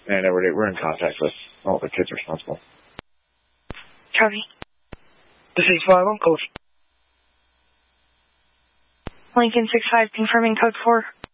And we're in contact with all the kids responsible. Copy. This is 5 on code. Lincoln 6-5 confirming code 4.